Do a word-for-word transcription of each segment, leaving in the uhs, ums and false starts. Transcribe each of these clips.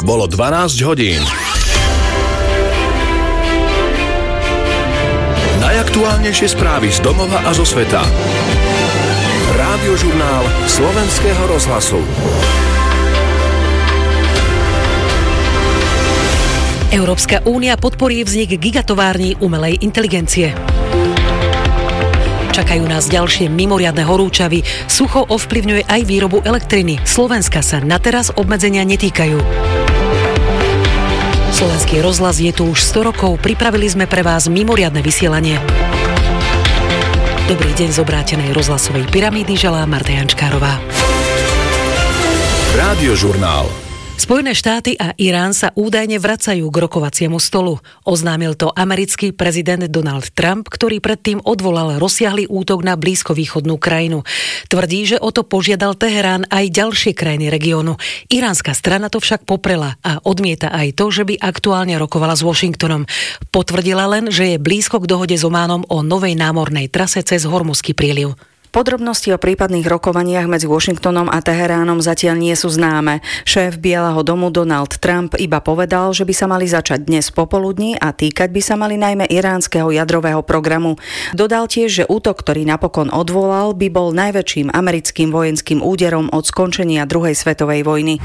Bolo dvanásť hodín. Najaktuálnejšie správy z domova a zo sveta. Rádiožurnál Slovenského rozhlasu. Európska únia podporí vznik gigatovární umelej inteligencie. Čakajú nás ďalšie mimoriadne horúčavy. Sucho ovplyvňuje aj výrobu elektriny. Slovenska sa na teraz obmedzenia netýkajú. Slovenský rozhlas je tu už sto rokov. Pripravili sme pre vás mimoriadne vysielanie. Dobrý deň z obrátenej rozhlasovej pyramídy želá Marta Jančkárová. Rádiožurnál. Spojené štáty a Irán sa údajne vracajú k rokovaciemu stolu. Oznámil to americký prezident Donald Trump, ktorý predtým odvolal rozsiahly útok na blízkovýchodnú krajinu. Tvrdí, že o to požiadal Teherán aj ďalšie krajiny regiónu. Iránska strana to však poprela a odmieta aj to, že by aktuálne rokovala s Washingtonom. Potvrdila len, že je blízko k dohode s Ománom o novej námornej trase cez Hormuzský príliv. Podrobnosti o prípadných rokovaniach medzi Washingtonom a Teheránom zatiaľ nie sú známe. Šéf Bieleho domu Donald Trump iba povedal, že by sa mali začať dnes popoludní a týkať by sa mali najmä iránskeho jadrového programu. Dodal tiež, že útok, ktorý napokon odvolal, by bol najväčším americkým vojenským úderom od skončenia druhej svetovej vojny.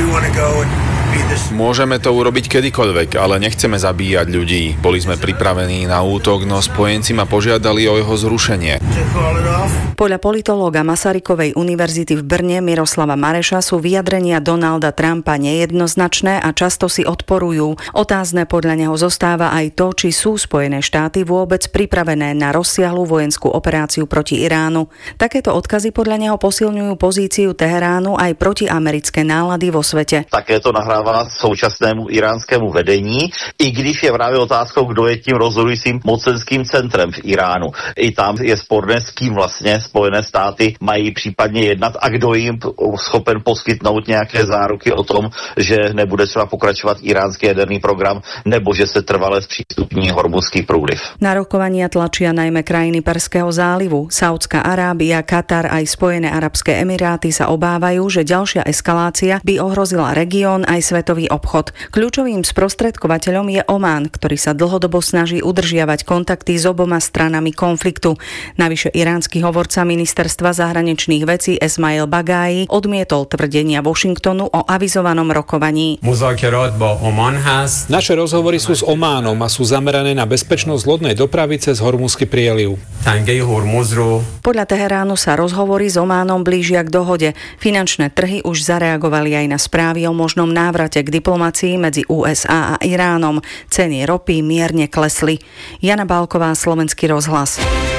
Môžeme to urobiť kedykoľvek, ale nechceme zabíjať ľudí. Boli sme pripravení na útok, no spojenci ma požiadali o jeho zrušenie. Podľa politológa Masarykovej univerzity v Brne Miroslava Mareša sú vyjadrenia Donalda Trumpa nejednoznačné a často si odporujú. Otázne podľa neho zostáva aj to, či sú Spojené štáty vôbec pripravené na rozsiahlu vojenskú operáciu proti Iránu. Takéto odkazy podľa neho posilňujú pozíciu Teheránu aj protiamerické nálady vo svete. Také to nahrává současnému iránskému vedení, i když je právě otázkou, kdo je tím rozhodujícím mocenským centrem v Iránu. I tam je sporné, s kým vlastně Spojené státy mají případně jednat a kdo jim schopen poskytnout nějaké záruky o tom, že nebude třeba pokračovat iránský jaderný program nebo že se trvale zpřístupní Hormuzský průliv. Na rokovania tlačia najmä krajiny Perského zálivu. Saudská Arábia, Katar aj Spojené arabské emiráty sa obávajú, že ďalšia eskalácia by ohrozila región aj svetový obchod. Kľúčovým sprostredkovateľom je Omán, ktorý sa dlhodobo snaží udržiavať kontakty s oboma stranami konfliktu. Navyše iránsky hovorca ministerstva zahraničných vecí Esmail Bagáji odmietol tvrdenia Washingtonu o avizovanom rokovaní. Naše rozhovory sú s Ománom a sú zamerané na bezpečnosť lodnej dopravy cez Hormuzský prieliv. Podľa Teheránu sa rozhovory s Ománom blížia k dohode. Finančné trhy už zareagovali aj na správy o možnom návrate k diplomácii medzi ú es á a Iránom. Ceny ropy mierne klesli. Jana Bálková, Slovenský rozhlas.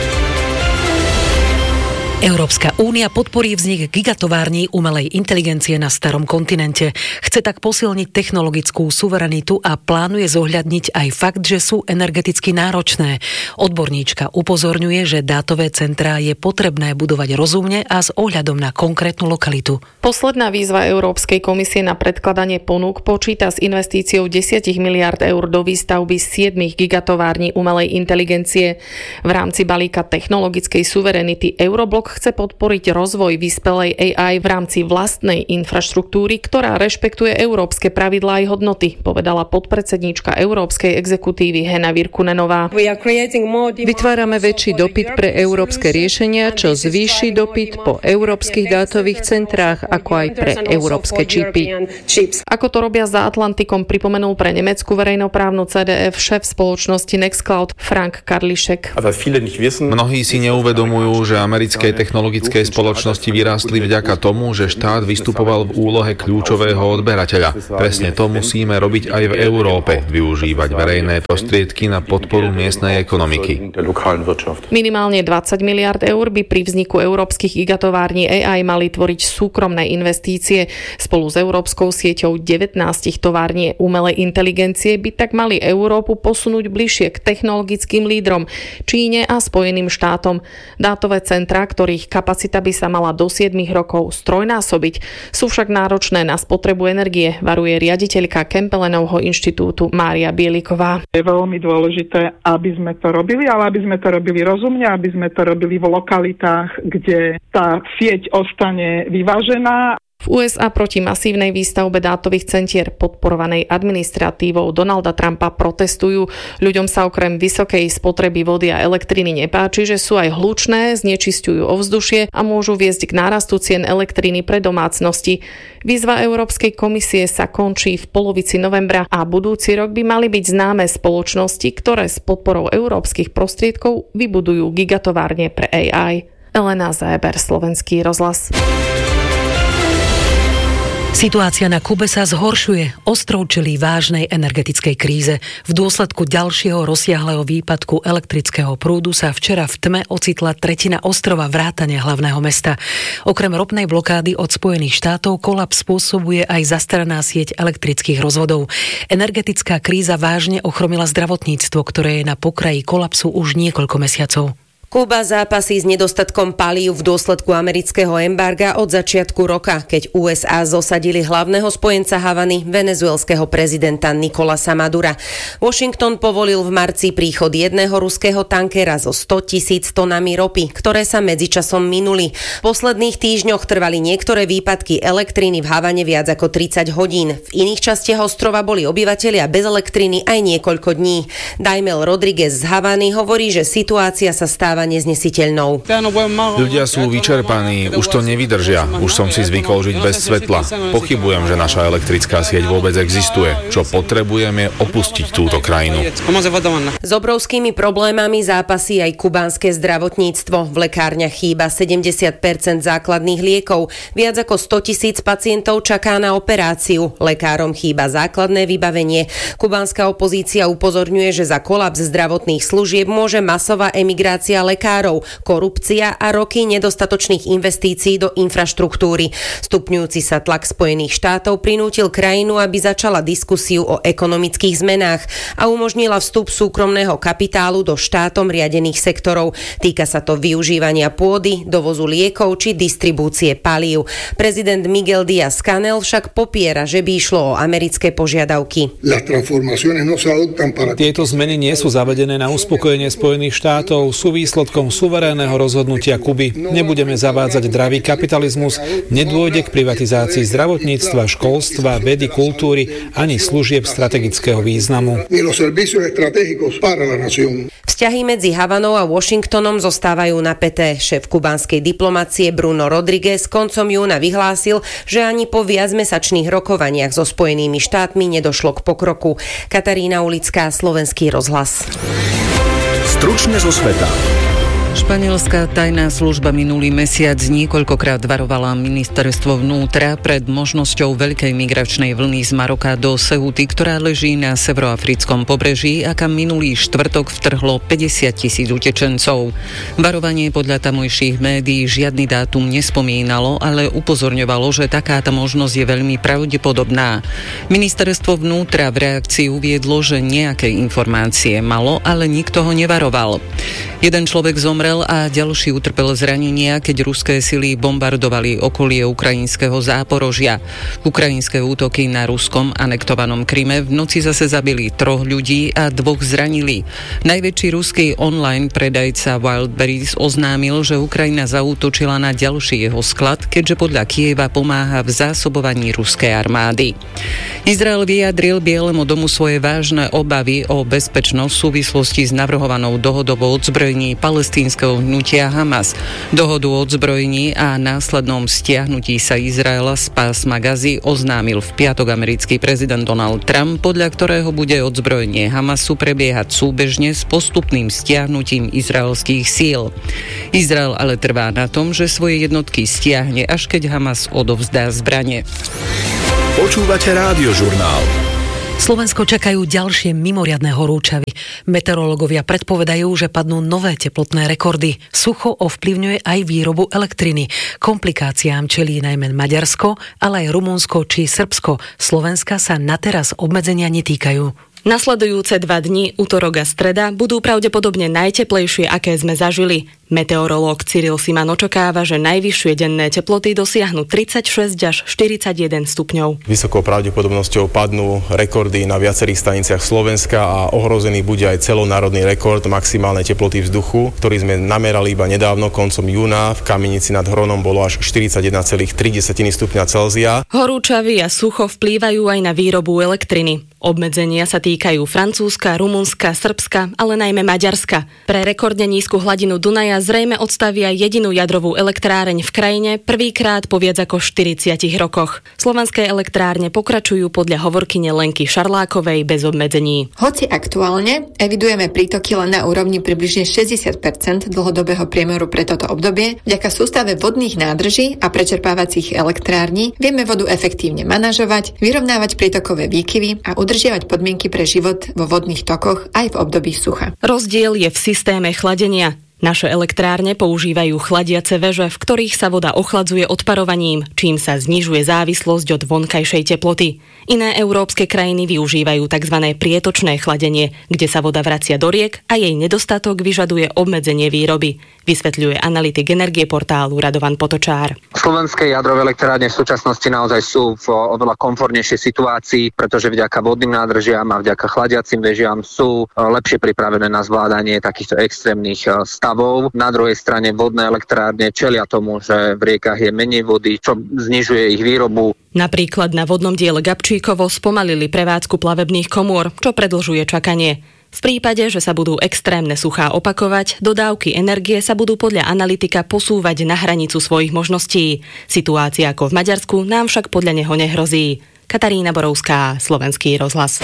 Európska únia podporí vznik gigatovární umelej inteligencie na starom kontinente. Chce tak posilniť technologickú suverenitu a plánuje zohľadniť aj fakt, že sú energeticky náročné. Odborníčka upozorňuje, že dátové centrá je potrebné budovať rozumne a s ohľadom na konkrétnu lokalitu. Posledná výzva Európskej komisie na predkladanie ponúk počíta s investíciou desať miliárd eur do výstavby siedmich gigatovární umelej inteligencie. V rámci balíka technologickej suverenity Euroblok chce podporiť rozvoj vyspelej á í v rámci vlastnej infraštruktúry, ktorá rešpektuje európske pravidlá aj hodnoty, povedala podpredsedníčka Európskej exekutívy Hena Virkunenová. Vytvárame väčší dopyt pre európske riešenia, čo zvýši dopyt po európskych dátových centrách, ako aj pre európske čipy. Ako to robia za Atlantikom, pripomenul pre nemeckú verejnoprávnu cé dé ef šéf spoločnosti Nextcloud Frank Karlišek. Mnohí si neuvedomujú, že americké technologickej spoločnosti vyrástli vďaka tomu, že štát vystupoval v úlohe kľúčového odberateľa. Presne to musíme robiť aj v Európe, využívať verejné prostriedky na podporu miestnej ekonomiky. Minimálne dvadsať miliárd eur by pri vzniku európskych gigatovární á í mali tvoriť súkromné investície. Spolu s európskou sieťou devätnásť tovární umelej inteligencie by tak mali Európu posunúť bližšie k technologickým lídrom, Číne a Spojeným štátom. Dátové centrá, ktorých kapacita by sa mala do siedmich rokov strojnásobiť, sú však náročné na spotrebu energie, varuje riaditeľka Kempelenovho inštitútu Mária Bieliková. Je veľmi dôležité, aby sme to robili, ale aby sme to robili rozumne, aby sme to robili v lokalitách, kde tá sieť ostane vyvážená. V ú es á proti masívnej výstavbe dátových centier podporovanej administratívou Donalda Trumpa protestujú. Ľuďom sa okrem vysokej spotreby vody a elektriny nepáči, že sú aj hlučné, znečisťujú ovzdušie a môžu viesť k nárastu cien elektriny pre domácnosti. Výzva Európskej komisie sa končí v polovici novembra a budúci rok by mali byť známe spoločnosti, ktoré s podporou európskych prostriedkov vybudujú gigatovárne pre á í. Elena Záber, Slovenský rozhlas. Situácia na Kube sa zhoršuje. Ostrov čelí vážnej energetickej kríze. V dôsledku ďalšieho rozsiahleho výpadku elektrického prúdu sa včera v tme ocitla tretina ostrova vrátane hlavného mesta. Okrem ropnej blokády od Spojených štátov kolaps spôsobuje aj zastaraná sieť elektrických rozvodov. Energetická kríza vážne ochromila zdravotníctvo, ktoré je na pokraji kolapsu už niekoľko mesiacov. Kuba zápasí s nedostatkom palív v dôsledku amerického embarga od začiatku roka, keď ú es á zosadili hlavného spojenca Havany, venezuelského prezidenta Nicolasa Madura. Washington povolil v marci príchod jedného ruského tankera so sto tisíc tonami ropy, ktoré sa medzičasom minuli. V posledných týždňoch trvali niektoré výpadky elektriny v Havane viac ako tridsať hodín. V iných častiach ostrova boli obyvatelia bez elektriny aj niekoľko dní. Daimel Rodriguez z Havany hovorí, že situácia sa stáva neznesiteľnou. Ľudia sú vyčerpaní, už to nevydržia. Už som si zvykol žiť bez svetla. Pochybujem, že naša elektrická sieť vôbec existuje. Čo potrebujeme, je opustiť túto krajinu. S obrovskými problémami zápasí aj kubánske zdravotníctvo. V lekárniach chýba sedemdesiat percent základných liekov. Viac ako sto tisíc pacientov čaká na operáciu. Lekárom chýba základné vybavenie. Kubánska opozícia upozorňuje, že za kolaps zdravotných služieb môže masová emigrácia lekárov, korupcia a roky nedostatočných investícií do infraštruktúry. Stupňujúci sa tlak Spojených štátov prinútil krajinu, aby začala diskusiu o ekonomických zmenách a umožnila vstup súkromného kapitálu do štátom riadených sektorov. Týka sa to využívania pôdy, dovozu liekov či distribúcie palív. Prezident Miguel Díaz-Canel však popiera, že by išlo o americké požiadavky. Tieto zmeny nie sú zavedené na uspokojenie Spojených štátov, sú výsledkom suverénneho rozhodnutia Kuby. Nebudeme zavádzať dravý kapitalizmus, nedôjde k privatizácii zdravotníctva, školstva, vedy, kultúry ani služieb strategického významu. Vzťahy medzi Havanou a Washingtonom zostávajú napäté. Šéf kubánskej diplomacie Bruno Rodriguez koncom júna vyhlásil, že ani po viacmesačných rokovaniach so Spojenými štátmi nedošlo k pokroku. Katarína Ulická, Slovenský rozhlas. Stručne zo sveta. Španielská tajná služba minulý mesiac niekoľkokrát varovala ministerstvo vnútra pred možnosťou veľkej migračnej vlny z Maroka do Ceuty, ktorá leží na severoafrickom pobreží a kam minulý štvrtok vtrhlo päťdesiat tisíc utečencov. Varovanie podľa tamojších médií žiadny dátum nespomínalo, ale upozorňovalo, že takáto možnosť je veľmi pravdepodobná. Ministerstvo vnútra v reakcii uviedlo, že nejaké informácie malo, ale nikto ho nevaroval. Jeden človek zomrel a ďalší utrpel zranenia, keď ruské sily bombardovali okolie ukrajinského Záporožia. Ukrajinské útoky na ruskom anektovanom Kryme v noci zase zabili troch ľudí a dvoch zranili. Najväčší ruský online predajca Wildberries oznámil, že Ukrajina zaútočila na ďalší jeho sklad, keďže podľa Kieva pomáha v zásobovaní ruskej armády. Izrael vyjadril Bielemu domu svoje vážne obavy o bezpečnosť v súvislosti s navrhovanou dohodou o odzbrojení palestínskeho hnutia Hamas. Dohodu o odzbrojení a následnom stiahnutí sa Izraela z pásma Gazy oznámil v piatok americký prezident Donald Trump, podľa ktorého bude odzbrojenie Hamasu prebiehať súbežne s postupným stiahnutím izraelských síl. Izrael ale trvá na tom, že svoje jednotky stiahne, až keď Hamas odovzdá zbrane. Počúvate Rádiožurnál. Slovensko čakajú ďalšie mimoriadne horúčavy. Meteorológovia predpovedajú, že padnú nové teplotné rekordy. Sucho ovplyvňuje aj výrobu elektriny. Komplikáciám čelí najmä Maďarsko, ale aj Rumunsko či Srbsko. Slovenska sa na teraz obmedzenia netýkajú. Nasledujúce dva dni, utorok a streda, budú pravdepodobne najteplejšie, aké sme zažili. Meteorológ Cyril Siman očakáva, že najvyššie denné teploty dosiahnu tridsaťšesť až štyridsaťjeden stupňov. Vysokou pravdepodobnosťou padnú rekordy na viacerých staniciach Slovenska a ohrozený bude aj celonárodný rekord maximálnej teploty vzduchu, ktorý sme namerali iba nedávno koncom júna. V Kamenici nad Hronom bolo až štyridsaťjeden celá tri stupňa Celzia. Horúčavy a sucho vplývajú aj na výrobu elektriny. Obmedzenia sa týkajú Francúzska, Rumunska, Srbska, ale najmä Maďarska. Pre rekordne nízku hladinu Dunaja zrejme odstavia jedinú jadrovú elektráreň v krajine prvýkrát po viac ako štyridsiatich rokoch. Slovanské elektrárne pokračujú podľa hovorkyne Lenky Šarlákovej bez obmedzení. Hoci aktuálne evidujeme prítoky len na úrovni približne šesťdesiat percent dlhodobého priemeru pre toto obdobie, vďaka sústave vodných nádrží a prečerpávacích elektrární vieme vodu efektívne manažovať, vyrovnávať prítokové výkyvy a udržiavať podmienky pre život vo vodných tokoch aj v období sucha. Rozdiel je v systéme chladenia. Naše elektrárne používajú chladiace veže, v ktorých sa voda ochladzuje odparovaním, čím sa znižuje závislosť od vonkajšej teploty. Iné európske krajiny využívajú tzv. Prietočné chladenie, kde sa voda vracia do riek a jej nedostatok vyžaduje obmedzenie výroby, vysvetľuje analytik energie portálu Radovan Potočár. Slovenské jadrové elektrárne v súčasnosti naozaj sú v oveľa komfortnejšej situácii, pretože vďaka vodným nádržiam a vďaka chladiacim vežiam sú lepšie pripravené na zvládanie takýchto extrémnych stavov. Na druhej strane vodné elektrárne čelia tomu, že v riekach je menej vody, čo znižuje ich výrobu. Napríklad na vodnom diele Gabčíkovo spomalili prevádzku plavebných komôr, čo predĺžuje čakanie. V prípade, že sa budú extrémne suchá opakovať, dodávky energie sa budú podľa analytika posúvať na hranicu svojich možností. Situácia ako v Maďarsku nám však podľa neho nehrozí. Katarína Borovská, Slovenský rozhlas.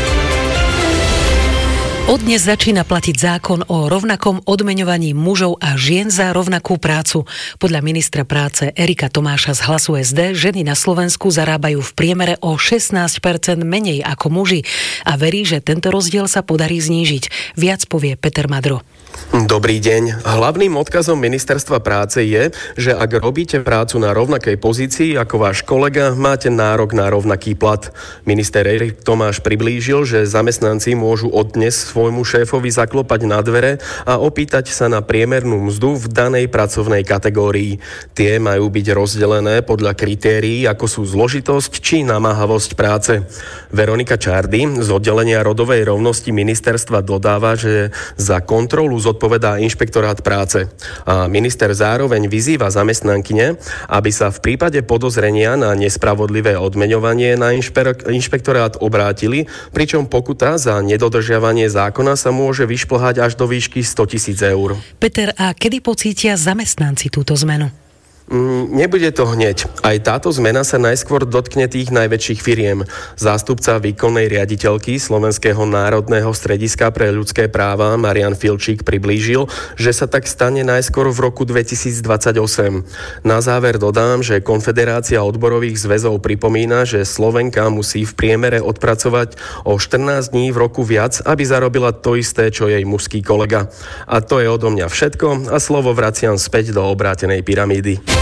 Od dnes začína platiť zákon o rovnakom odmeňovaní mužov a žien za rovnakú prácu. Podľa ministra práce Erika Tomáša z Hlasu es dé ženy na Slovensku zarábajú v priemere o šestnásť percent menej ako muži a verí, že tento rozdiel sa podarí znížiť. Viac povie Peter Madro. Dobrý deň. Hlavným odkazom ministerstva práce je, že ak robíte prácu na rovnakej pozícii ako váš kolega, máte nárok na rovnaký plat. Minister Erik Tomáš priblížil, že zamestnanci môžu od dnes svojmu šéfovi zaklopať na dvere a opýtať sa na priemernú mzdu v danej pracovnej kategórii. Tie majú byť rozdelené podľa kritérií, ako sú zložitosť či namáhavosť práce. Veronika Čardy z oddelenia rodovej rovnosti ministerstva dodáva, že za kontrolu zodpovedá inšpektorát práce. A minister zároveň vyzýva zamestnankyne, aby sa v prípade podozrenia na nespravodlivé odmeňovanie na inšpe- inšpektorát obrátili, pričom pokuta za nedodržiavanie zákona sa môže vyšplhať až do výšky sto tisíc eur. Peter, a kedy pocítia zamestnanci túto zmenu? Nebude to hneď. Aj táto zmena sa najskôr dotkne tých najväčších firiem. Zástupca výkonnej riaditeľky Slovenského národného strediska pre ľudské práva Marian Filčík priblížil, že sa tak stane najskôr v roku dvetisícdvadsaťosem. Na záver dodám, že Konfederácia odborových zväzov pripomína, že Slovenka musí v priemere odpracovať o štrnásť dní v roku viac, aby zarobila to isté, čo jej mužský kolega. A to je odo mňa všetko a slovo vraciam späť do obrátenej pyramídy.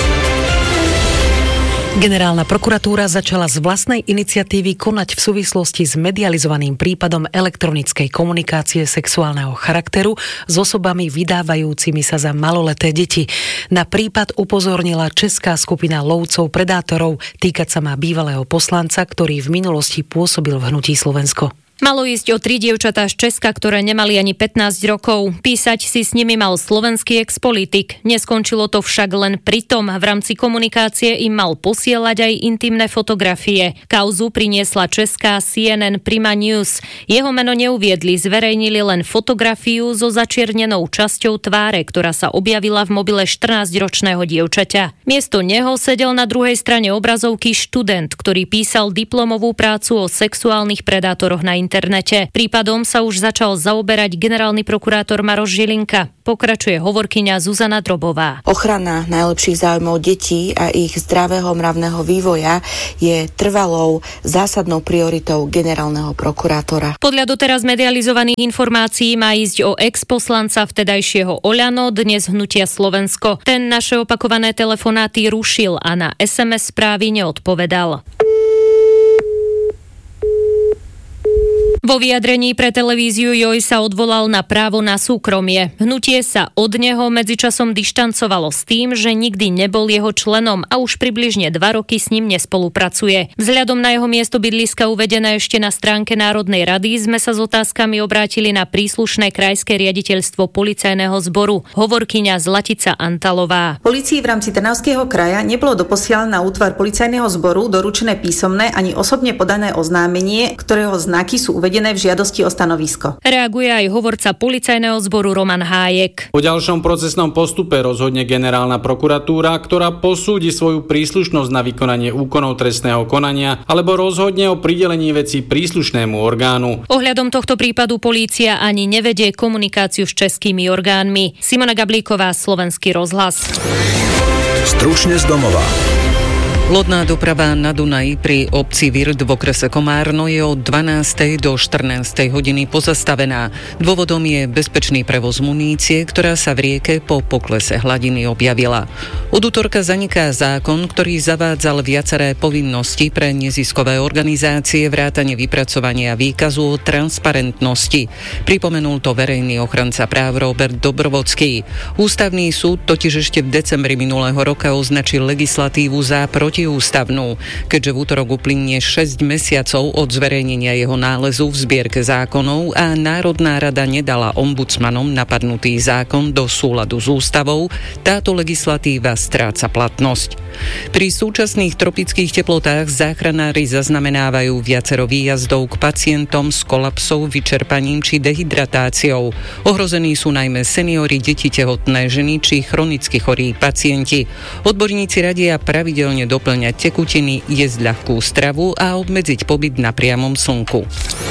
Generálna prokuratúra začala z vlastnej iniciatívy konať v súvislosti s medializovaným prípadom elektronickej komunikácie sexuálneho charakteru s osobami vydávajúcimi sa za maloleté deti. Na prípad upozornila česká skupina lovcov predátorov, týkať sa má bývalého poslanca, ktorý v minulosti pôsobil v Hnutí Slovensko. Malo ísť o tri dievčatá z Česka, ktoré nemali ani pätnásť rokov. Písať si s nimi mal slovenský expolitik. Neskončilo to však len pri tom. V rámci komunikácie im mal posielať aj intimné fotografie. Kauzu priniesla česká C N N Prima News. Jeho meno neuviedli, zverejnili len fotografiu so začiernenou časťou tváre, ktorá sa objavila v mobile štrnásťročného dievčaťa. Miesto neho sedel na druhej strane obrazovky študent, ktorý písal diplomovú prácu o sexuálnych predátoroch na internete. Prípadom sa už začal zaoberať generálny prokurátor Maroš Žilinka. Pokračuje hovorkyňa Zuzana Drobová. Ochrana najlepších záujmov detí a ich zdravého mravného vývoja je trvalou zásadnou prioritou generálneho prokurátora. Podľa doteraz medializovaných informácií má ísť o ex-poslanca vtedajšieho Oľano, dnes Hnutia Slovensko. Ten naše opakované telefonáty rušil a na es em es správy neodpovedal. Vo vyjadrení pre televíziu Joj sa odvolal na právo na súkromie. Hnutie sa od neho medzičasom dištancovalo s tým, že nikdy nebol jeho členom a už približne dva roky s ním nespolupracuje. Vzhľadom na jeho miesto bydliska uvedené ešte na stránke Národnej rady sme sa s otázkami obrátili na príslušné krajské riaditeľstvo policajného zboru. Hovorkyňa Zlatica Antalová. Polícii v rámci Trnavského kraja nebolo doposiaľ na útvar policajného zboru doručené písomné ani osobne podané oznámenie, ktorého znaky sú uvedené v žiadosti o stanovisko. Reaguje aj hovorca policajného zboru Roman Hájek. Po ďalšom procesnom postupe rozhodne generálna prokuratúra, ktorá posúdi svoju príslušnosť na vykonanie úkonov trestného konania alebo rozhodne o pridelení vecí príslušnému orgánu. Ohľadom tohto prípadu polícia ani nevedie komunikáciu s českými orgánmi. Simona Gablíková, Slovenský rozhlas. Stručne z domova. Lodná doprava na Dunaji pri obci Vird v okrese Komárno je od dvanástej do štrnástej hodiny pozastavená. Dôvodom je bezpečný prevoz munície, ktorá sa v rieke po poklese hladiny objavila. Od utorka zaniká zákon, ktorý zavádzal viaceré povinnosti pre neziskové organizácie vrátane vypracovania výkazu o transparentnosti. Pripomenul to verejný ochranca práv Robert Dobrovodský. Ústavný súd totiž ešte v decembri minulého roka označil legislatívu za proti protiústavnú, keďže v útorok uplynie šesť mesiacov od zverejnenia jeho nálezu v zbierke zákonov a Národná rada nedala ombudsmanom napadnutý zákon do súladu s ústavou, táto legislatíva stráca platnosť. Pri súčasných tropických teplotách záchranári zaznamenávajú viacero výjazdov k pacientom s kolapsou, vyčerpaním či dehydratáciou. Ohrození sú najmä seniori, deti, tehotné ženy či chronicky chorí pacienti. Odborníci radia pravidelne doplňať tekutiny, jesť ľahkú stravu a obmedziť pobyt na priamom slnku.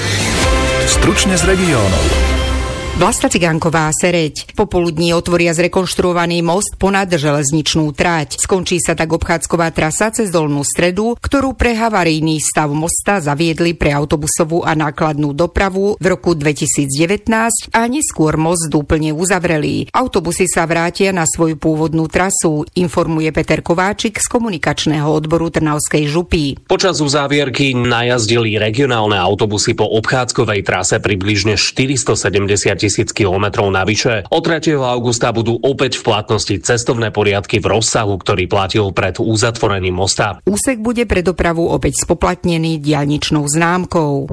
Stručne z regiónov. Vlasta Cigánková, Sereď. Popoludní otvoria zrekonštruovaný most ponad železničnú trať. Skončí sa tak obchádzková trasa cez Dolnú Stredu, ktorú pre havarijný stav mosta zaviedli pre autobusovú a nákladnú dopravu v roku dvetisícdevätnásť a neskôr most úplne uzavreli. Autobusy sa vrátia na svoju pôvodnú trasu, informuje Peter Kováčik z komunikačného odboru Trnavskej župy. Počas uzávierky najazdili regionálne autobusy po obchádzkovej trase približne štyristosedemdesiat tisíc kilometrov navyše. Od tretieho augusta budú opäť v platnosti cestovné poriadky v rozsahu, ktorý platil pred uzatvorením mosta. Úsek bude pre dopravu opäť spoplatnený diaľničnou známkou.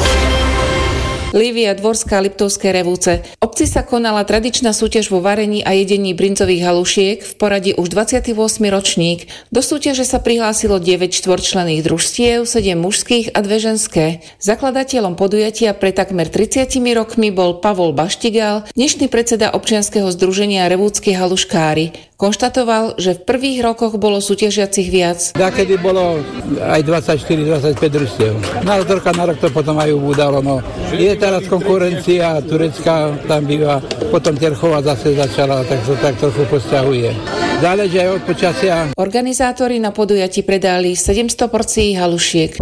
Lívia Dvorská, Liptovské Revúce. Obci sa konala tradičná súťaž vo varení a jedení brincových halušiek, v poradí už dvadsiaty ôsmy ročník. Do súťaže sa prihlásilo deväť štvorčlenných družstiev, sedem mužských a dve ženské. Zakladateľom podujatia pre takmer tridsiatimi rokmi bol Pavol Baštigal, dnešný predseda občianskeho združenia Revúckí haluškári. Konštatoval, že v prvých rokoch bolo súťažiacich viac. Dakedy bolo aj dvadsaťštyri dvadsaťpäť družstiev. Na rok na rok to potom aj ubúdalo. No. Je teraz konkurencia turecká, tam býva, potom Terchová zase začala, tak to tak trochu posťahuje. Záleží aj od počasia. Organizátori na podujatí predali sedemsto porcií halušiek.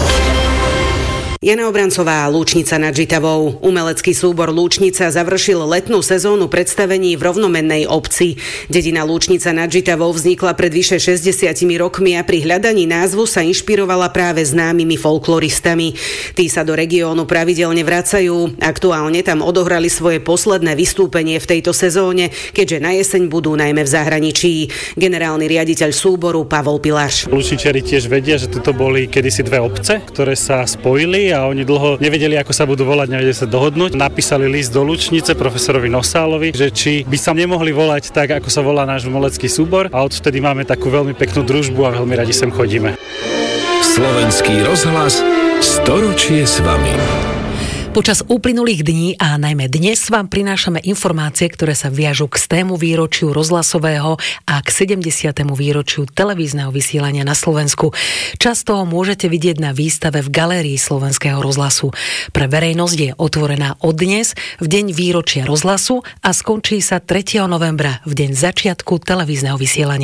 Jana Obrancová, Lúčnica nad Žitavou. Umelecký súbor Lúčnica završil letnú sezónu predstavení v rovnomennej obci. Dedina Lúčnica nad Žitavou vznikla pred vyše šesťdesiatimi rokmi a pri hľadaní názvu sa inšpirovala práve známymi folkloristami. Tí sa do regiónu pravidelne vracajú. Aktuálne tam odohrali svoje posledné vystúpenie v tejto sezóne, keďže na jeseň budú najmä v zahraničí. Generálny riaditeľ súboru Pavol Piláš. Lúčničiari tiež vedia, že tuto boli kedysi dve obce, ktoré sa spojili a oni dlho nevedeli, ako sa budú volať, nevedeli sa dohodnúť. Napísali list do Lučnice profesorovi Nosálovi, že či by sa nemohli volať tak, ako sa volá náš umelecký súbor, a odvtedy máme takú veľmi peknú družbu a veľmi radi sem chodíme. Slovenský rozhlas storočie s vami. Počas uplynulých dní a najmä dnes vám prinášame informácie, ktoré sa viažú k stému výročiu rozhlasového a k sedemdesiatemu výročiu televízneho vysielania na Slovensku. Často ho môžete vidieť na výstave v galérii Slovenského rozhlasu. Pre verejnosť je otvorená od dnes, v deň výročia rozhlasu, a skončí sa tretieho novembra, v deň začiatku televízneho vysielania.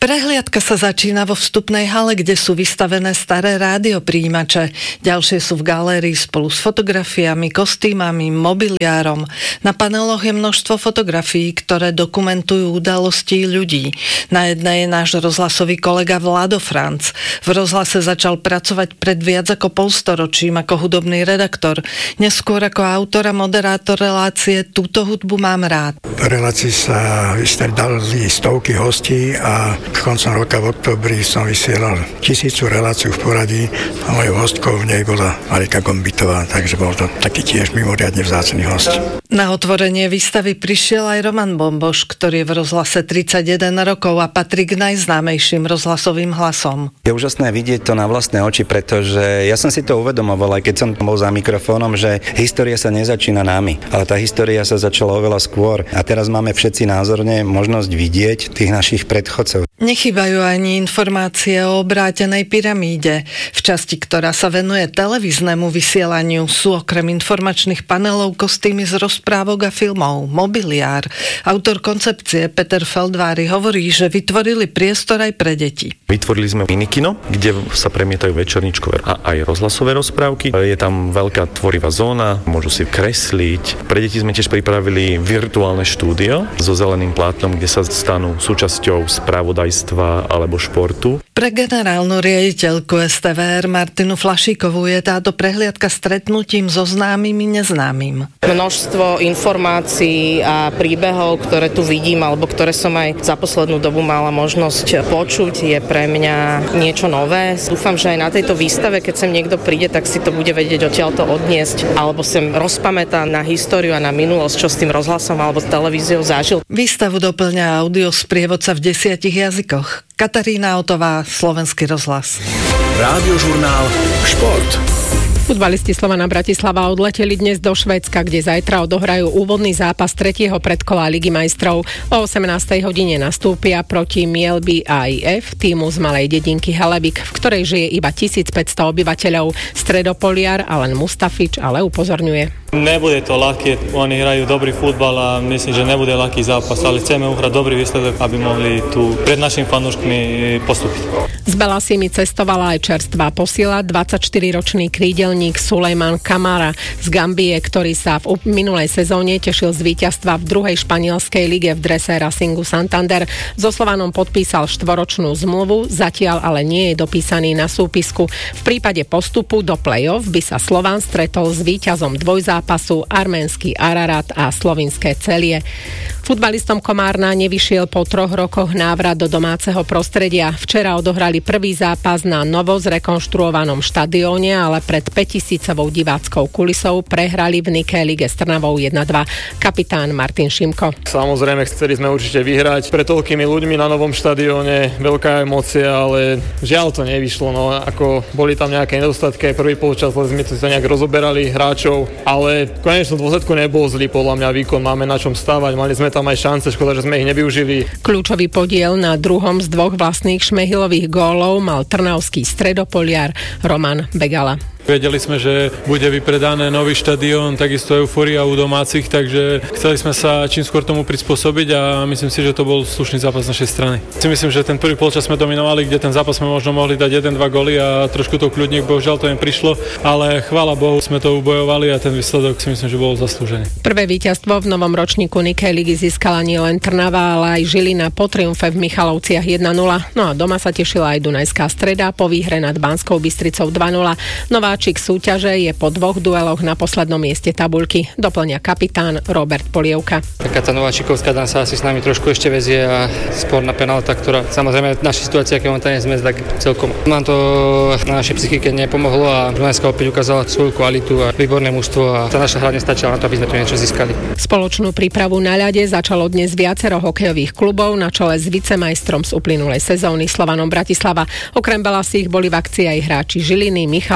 Prehliadka sa začína vo vstupnej hale, kde sú vystavené staré rádiopríjimače. Ďalšie sú v galérii spolu s fotografiami, kostýmami, mobiliárom. Na paneloch je množstvo fotografií, ktoré dokumentujú udalosti ľudí. Na jednej je náš rozhlasový kolega Vlado Franc. V rozhlase začal pracovať pred viac ako polstoročím ako hudobný redaktor. Neskôr ako autor a moderátor relácie Túto hudbu mám rád. V relácii sa vystredali stovky hostí a koncom roka v októbri som vysielal tisícu reláciu v poradí a mojou hostkou v nej bola Marika Gombitová, takže bol to taký tiež mimoriadne vzácny host. Na otvorenie výstavy prišiel aj Roman Bomboš, ktorý je v rozhlase tridsaťjeden rokov a patrí k najznámejším rozhlasovým hlasom. Je úžasné vidieť to na vlastné oči, pretože ja som si to uvedomoval, aj keď som bol za mikrofónom, že história sa nezačína nami, ale tá história sa začala oveľa skôr a teraz máme všetci názorne možnosť vidieť tých našich predchodcov. Nechýbajú ani informácie o obrátenej pyramíde. V časti, ktorá sa venuje televíznemu vysielaniu, sú okrem informačných panelov kostýmy z rozprávok a filmov, mobiliár. Autor koncepcie Peter Feldvári hovorí, že vytvorili priestor aj pre deti. Vytvorili sme minikino, kde sa premietajú večerníčkové a aj rozhlasové rozprávky. Je tam veľká tvorivá zóna, môžu si kresliť. Pre deti sme tiež pripravili virtuálne štúdio so zeleným plátnom, kde sa stanú súčasťou spravodajstva alebo športu. Pre generálnu riaditeľku es té vé er Martinu Flašíkovú je táto prehliadka stretnutím so známym i neznámym. Množstvo informácií a príbehov, ktoré tu vidím alebo ktoré som aj za poslednú dobu mala možnosť počuť, je pre mňa niečo nové. Dúfam, že aj na tejto výstave, keď sem niekto príde, tak si to bude vedieť odtiaľto odniesť alebo sem rozpamätá na históriu a na minulosť, čo s tým rozhlasom alebo s televíziou zažil. Výstavu doplňa audio sprievodca v desiatich jazykoch. Katarína Otová, Slovenský rozhlas. Rádiožurnál Šport. Futbalisti Slovana Bratislava odleteli dnes do Švédska, kde zajtra odohrajú úvodný zápas tretieho predkola Ligy majstrov. O osemnástej hodine nastúpia proti Mjällby á í ef, týmu z malej dedinky Halebik, v ktorej žije iba tisícpäťsto obyvateľov. Stredopoliar Alen Mustafič ale upozorňuje. Nebude to ľahké, oni hrajú dobrý futbal a myslím, že nebude ľahký zápas, ale chceme uhrať dobrý výsledok, aby mohli tu pred našimi fanúškmi postúpiť. S Belasimi cestovala aj čerstvá posila, dvadsaťštyriročný krídelník Sulejman Kamara z Gambie, ktorý sa v minulej sezóne tešil z víťazstva v druhej španielskej lige v drese Racingu Santander. So Slovanom podpísal štvoročnú zmluvu, zatiaľ ale nie je dopísaný na súpisku. V prípade postupu do play-off by sa Slovan stretol s víťazom dvojzápasu pasu arménsky Ararat a slovinské Celie. Futbalistom Komárna nevyšiel po troch rokoch návrat do domáceho prostredia. Včera odohrali prvý zápas na novo zrekonštruovanom štadióne, ale pred päťtisícovou diváckou kulisou prehrali v Nike lige s Trnavou jedna dva. Kapitán Martin Šimko. Samozrejme, chceli sme určite vyhrať. Pre toľkými ľuďmi na novom štadióne veľká emócia, ale žiaľ to nevyšlo. No, ako boli tam nejaké nedostatky, prvý polčas sme to nejak rozoberali hráčov, ale v konečnom dôsledku nebol zlý podľa mňa výkon. Máme na čom stávať, mali sme tam aj šance, škoda, že sme ich nevyužili. Kľúčový podiel na druhom z dvoch vlastných šmehilových gólov mal trnavský stredopoliar Roman Begala. Vedeli sme, že bude vypredané nový štadión, takisto eufória u domácich, takže chceli sme sa čím skôr tomu prispôsobiť a myslím si, že to bol slušný zápas z našej strany. Si myslím, že ten prvý polčas sme dominovali, kde ten zápas sme možno mohli dať jeden dva góly a trošku to kľudník, bohužiaľ to im prišlo, ale chvála Bohu sme to ubojovali a ten výsledok si myslím, že bol zaslúžený. Prvé víťazstvo v novom ročníku Nike ligy získala nielen Trnava, ale aj Žilina po triumfe v Michalovciach jedna nula. No a doma sa tešila aj Dunajská Streda po výhre nad Banskou Bystricou dva nula. Nová Nováčik súťaže je po dvoch dueloch na poslednom mieste tabuľky. Doplňa kapitán Robert Polievka. Taká tá Nováčikovská dan sa asi s nami trošku ešte vezie a sporná penálta, ktorá samozrejme v našej situácii, aké momentálne sme, tak celkom nám to na našej psychike nepomohlo a Dunajská opäť ukázala svoju kvalitu a výborné mužstvo a tá naša hra nestačila na to, aby sme tu niečo získali. Spoločnú prípravu na ľade začalo dnes viacero hokejových klubov na čele s vicemajstrom z uplynulej sezóny Slovanom Bratislava. Okrem Belasích boli v akcii aj hráči Žiliny, Michaloviec,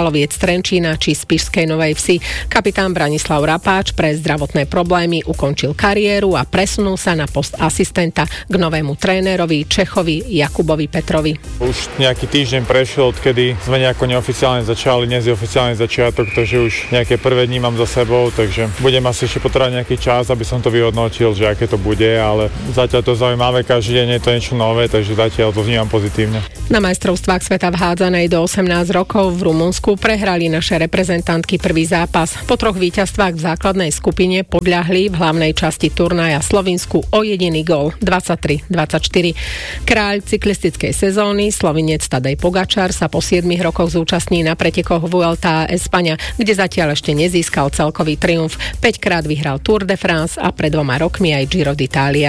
Trenčína či Spišskej Novej Vsi. Kapitán Branislav Rapáč pre zdravotné problémy ukončil kariéru a presunul sa na post asistenta k novému trénerovi Čechovi Jakubovi Petrovi. Už nejaký týždeň prešiel, odkedy sme nejako neoficiálne začali, dnes je oficiálny začiatok, takže už nejaké prvé dní mám za sebou, takže budem asi ešte potrebovať nejaký čas, aby som to vyhodnotil, že aké to bude, ale zatiaľ to zaujímavé, každý deň je to niečo nové, takže zatiaľ to vnímam pozitívne. Na majstrovstvách sveta v hádzanej do osemnásť rokov v Rumunsku prehrali naše reprezentantky prvý zápas. Po troch víťazstvách v základnej skupine podľahli v hlavnej časti turnaja Slovinsku o jediný gól dvadsaťtri dvadsaťštyri. Kráľ cyklistickej sezóny Slovinec Tadej Pogačar sa po siedmich rokoch zúčastní na pretekoch Vuelta a España, kde zatiaľ ešte nezískal celkový triumf. päťkrát vyhral Tour de France a pred dvoma rokmi aj Giro d'Italia.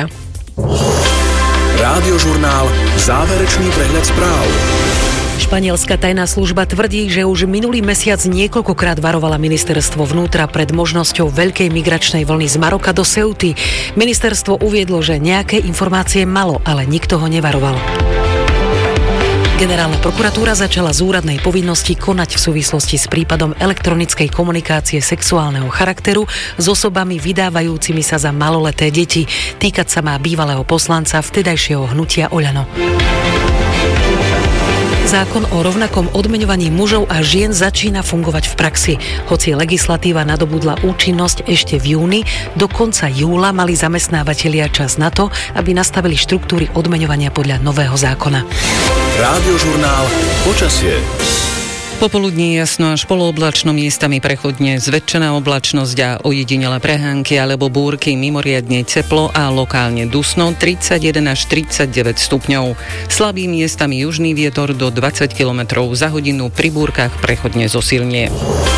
Rádiožurnál Záverečný prehľad správ. Španielská tajná služba tvrdí, že už minulý mesiac niekoľkokrát varovala ministerstvo vnútra pred možnosťou veľkej migračnej vlny z Maroka do Ceuty. Ministerstvo uviedlo, že nejaké informácie malo, ale nikto ho nevaroval. Generálna prokuratúra začala z úradnej povinnosti konať v súvislosti s prípadom elektronickej komunikácie sexuálneho charakteru s osobami vydávajúcimi sa za maloleté deti. Týkať sa má bývalého poslanca vtedajšieho hnutia Oľano. Zákon o rovnakom odmeňovaní mužov a žien začína fungovať v praxi. Hoci legislatíva nadobudla účinnosť ešte v júni, do konca júla mali zamestnávatelia čas na to, aby nastavili štruktúry odmeňovania podľa nového zákona. Rádiožurnál Počasie. Popoludní jasno až polooblačno, miestami prechodne zväčšená oblačnosť a ojedinelé prehánky alebo búrky, mimoriadne teplo a lokálne dusno tridsaťjeden až tridsaťdeväť stupňov. Slabý miestami južný vietor do dvadsať kilometrov za hodinu, pri búrkach prechodne zosilnie.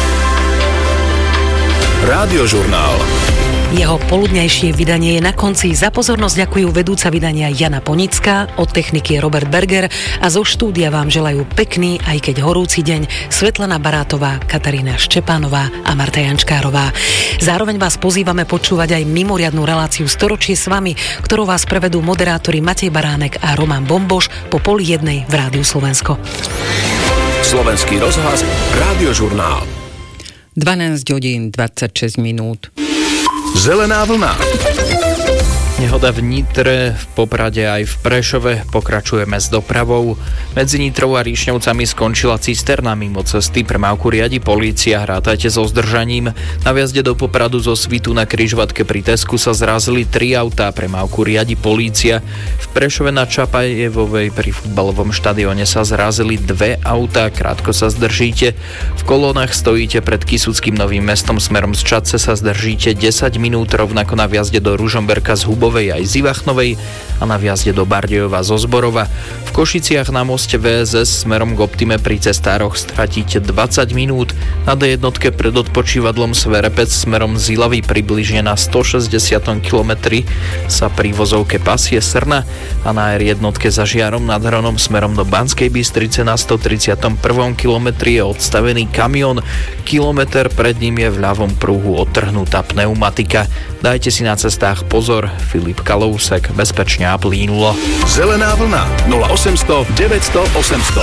Rádiožurnál. Jeho poludnejšie vydanie je na konci. Za pozornosť ďakujú vedúca vydania Jana Ponická, od techniky je Robert Berger a zo štúdia vám želajú pekný, aj keď horúci deň, Svetlana Barátová, Katarína Štepánová a Marta Jančkárová. Zároveň vás pozývame počúvať aj mimoriadnu reláciu Storočie s vami, ktorou vás prevedú moderátori Matej Baránek a Roman Bomboš po pol jednej v Rádiu Slovensko. Slovenský rozhlas, Rádiožurnál. dvanásť hodín dvadsaťšesť minút. Zelená vlna. Nehoda v Nitre, v Poprade aj v Prešove, pokračujeme s dopravou. Medzi Nitrou a Ríšňovcami skončila cisterna mimo cesty, premávku riadi polícia, hrátajte so zdržaním. Na vjazde do Popradu zo Svitu na križovatke pri Tesku sa zrazili tri autá, premávku riadi polícia. V Prešove na Čapajevovej pri futbalovom štadióne sa zrazili dve autá, krátko sa zdržíte. V kolónach stojíte pred Kysuckým Novým Mestom, smerom z Čadce sa zdržíte desať minút, rovnako na vjazde do Ružomberka z Hubov aj z Ivachnovej a na vjazde do Bardejova zo Zborova. V Košiciach na moste vé es es smerom k Optime pri cestároch stratíte dvadsať minút, na dé jeden pred odpočívadlom Sverepec smerom z Ilavy približne na stošesťdesiatom kilometri sa pri vozovke pasie Srna a na er jeden za Žiarom nad Hronom smerom do Banskej Bystrice na stotridsiatom prvom kilometri je odstavený kamión. Kilometer pred ním je v ľavom pruhu odtrhnutá pneumatika. Dajte si na cestách pozor. Filip Kalousek, bezpečne a plínulo. Zelená vlna nula osemsto deväťsto osemsto.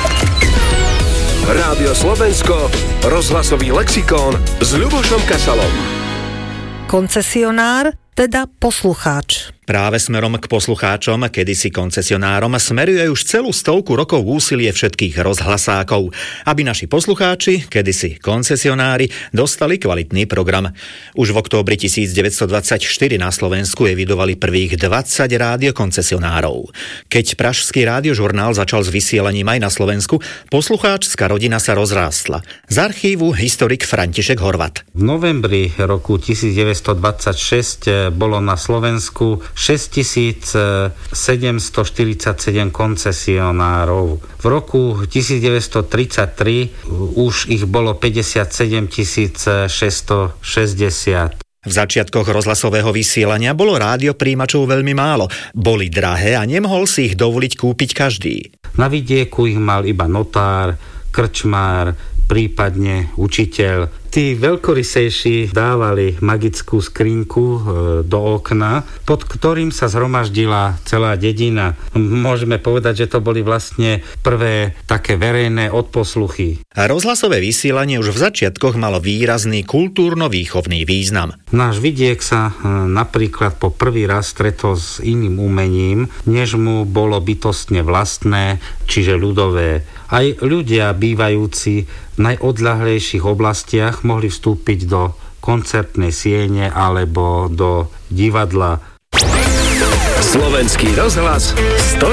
Rádio Slovensko, rozhlasový lexikón s Ľubošom Kasalom. Koncesionár, teda poslucháč. Práve smerom k poslucháčom, kedysi koncesionárom, smeruje už celú stovku rokov úsilie všetkých rozhlasákov, aby naši poslucháči, kedysi koncesionári, dostali kvalitný program. Už v októbri devätnásťstodvadsaťštyri na Slovensku evidovali prvých dvadsať rádiokoncesionárov. Keď pražský rádiožurnál začal s vysielaním aj na Slovensku, poslucháčska rodina sa rozrástla. Z archívu historik František Horvat. V novembri roku devätnásťstodvadsaťšesť bolo na Slovensku šesťtisícsedemstoštyridsaťsedem koncesionárov. V roku devätnásťstotridsaťtri už ich bolo päťdesiatsedemtisícšesťstošesťdesiat. V začiatkoch rozhlasového vysielania bolo rádiopríjimačov veľmi málo. Boli drahé a nemohol si ich dovoliť kúpiť každý. Na vidieku ich mal iba notár, krčmár, prípadne učiteľ. Tí veľkorysejší dávali magickú skrinku do okna, pod ktorým sa zhromaždila celá dedina. Môžeme povedať, že to boli vlastne prvé také verejné odposluchy. A rozhlasové vysielanie už v začiatkoch malo výrazný kultúrno-výchovný význam. Náš vidiek sa napríklad po prvý raz stretol s iným umením, než mu bolo bytostne vlastné, čiže ľudové. Aj ľudia bývajúci v najodľahlejších oblastiach mohli vstúpiť do koncertnej siene alebo do divadla. Slovenský rozhlas sto